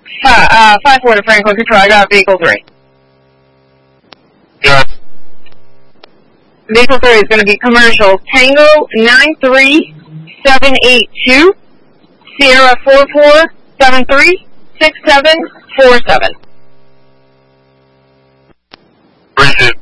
5-4 to Franklin Control. I got vehicle 3. Yes. Vehicle 3 is going to be commercial Tango 93782 Sierra 44736747. Receive.